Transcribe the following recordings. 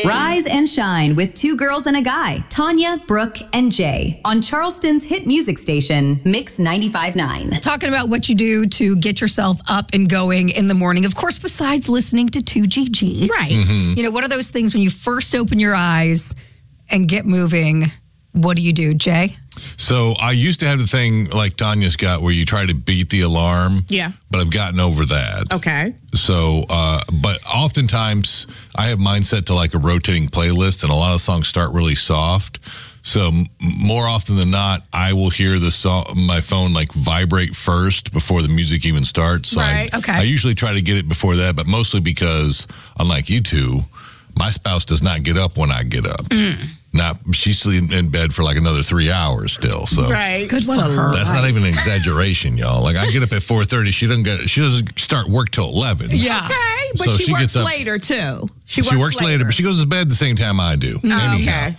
Rise and shine with two girls and a guy, Tanya, Brooke, and Jay, on Charleston's hit music station, Mix 95.9. Talking about what you do to get yourself up and going in the morning. Of course, besides listening to 2GG. Right. You know, what are those things when you first open your eyes and get moving? What do you do, Jay? So I used to have the thing like Tanya's got where you try to beat the alarm. Yeah. But I've gotten over that. Okay. So, but oftentimes I have mine set to like a rotating playlist, and a lot of songs start really soft. So more often than not, I will hear the song, my phone like vibrate first before the music even starts. So Right. I usually try to get it before that, but mostly because, unlike you two, my spouse does not get up when I get up. She's sleeping in bed for like another 3 hours still. So Right. Good for her. that's not even an exaggeration, y'all. Like I get up at 4:30. She doesn't start work till 11. Yeah. Okay, but So she she works gets up- later too. She works later, but she goes to bed the same time I do. Okay.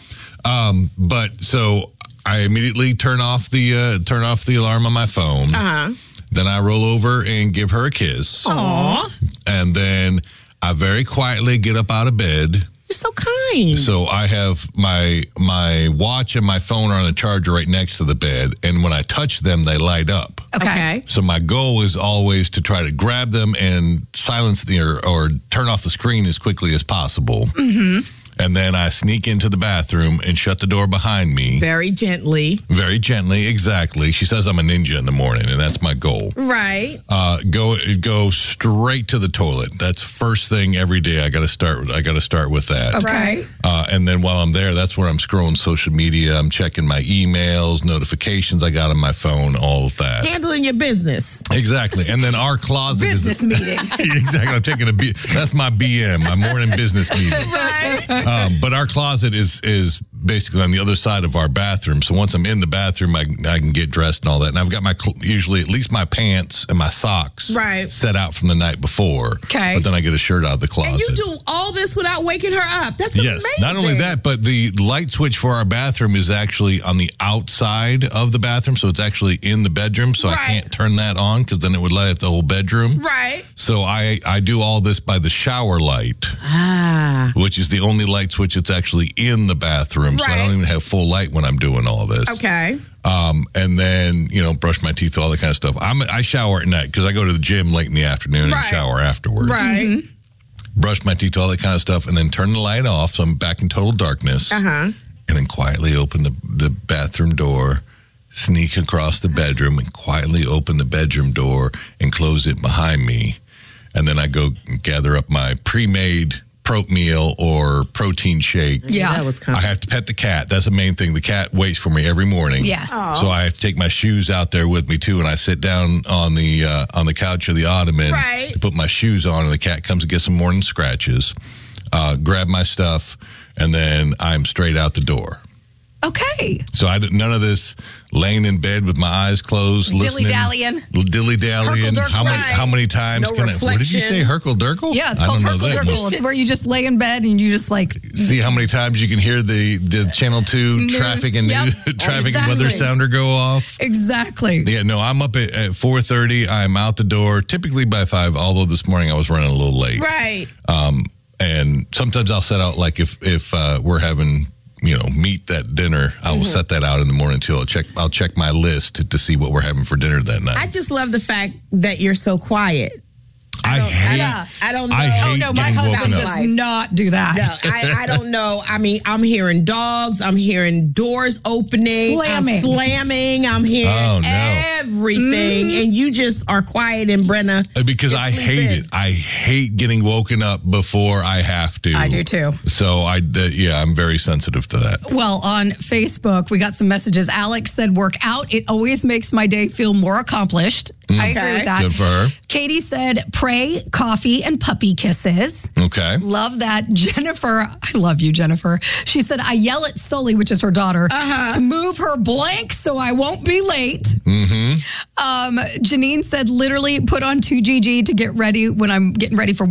But so I immediately turn off the alarm on my phone. Then I roll over and give her a kiss. Aw, And then I very quietly get up out of bed. you're so kind. So I have my watch and my phone are on a charger right next to the bed, and when I touch them, they light up. Okay. So my goal is always to try to grab them and silence or turn off the screen as quickly as possible. And then I sneak into the bathroom and shut the door behind me. Very gently. Very gently, exactly. She says I'm a ninja in the morning, and that's my goal. Right. Go straight to the toilet. That's first thing every day. I got to start with that. Right. And then while I'm there, that's where I'm scrolling social media. I'm checking my emails, notifications I got on my phone, all of that. Handling your business. Exactly. And then our closet Business meeting. Exactly. I'm taking that's my BM, my morning business meeting. Right. But our closet is basically on the other side of our bathroom. So once I'm in the bathroom, I can get dressed and all that. And I've got usually at least my pants and my socks set out from the night before. Okay. But then I get a shirt out of the closet. And you do all this without waking her up. That's Yes. amazing. Not only that, but the light switch for our bathroom is actually on the outside of the bathroom. So it's actually in the bedroom. So I can't turn that on because then it would light up the whole bedroom. Right. So I do all this by the shower light, which is the only light switch that's actually in the bathroom. So I don't even have full light when I'm doing all this. Okay. And then, brush my teeth, all that kind of stuff. I shower at night because I go to the gym late in the afternoon and shower afterwards. Right. Brush my teeth, all that kind of stuff, and then turn the light off so I'm back in total darkness. And then quietly open the bathroom door, sneak across the bedroom, and quietly open the bedroom door and close it behind me. And then I go gather up my pre-made meal or protein shake. Yeah. That was kind I have to pet the cat. That's the main thing. The cat waits for me every morning. Yes. So I have to take my shoes out there with me too, and I sit down on the couch or the ottoman to put my shoes on, and the cat comes and gets some morning scratches, grab my stuff, and then I'm straight out the door. Okay. So none of this laying in bed with my eyes closed, listening. Dilly-dallying. How many times No can what did you say, Herkle-Durkle? Yeah, it's called Herkle-Durkle. It's where you just lay in bed and you just like... See how many times you can hear the Channel 2 news, traffic and traffic and weather sounder go off. Exactly. Yeah, no, I'm up at 4:30. I'm out the door, typically by 5, although this morning I was running a little late. Right. And sometimes I'll set out, like if we're having... meat that dinner. I will set that out in the morning too. I'll check my list to see what we're having for dinner that night. I just love the fact that you're so quiet. I don't know. hate No, my getting husband woken up. does not do that. No, I don't know. I mean, I'm hearing dogs. I'm hearing doors opening. Slamming. I'm slamming. I'm hearing everything. And you just are quiet and Brenna. Because I hate it. I hate getting woken up before I have to. I do too. So I'm very sensitive to that. Well, on Facebook, we got some messages. Alex said, work out. It always makes my day feel more accomplished. I agree with that. Good for her. Katie said, pray, coffee, and puppy kisses. Okay. Love that. Jennifer, I love you, Jennifer. She said, I yell at Sully, which is her daughter, to move her blank so I won't be late. Janine said, literally put on 2GG to get ready when I'm getting ready for work.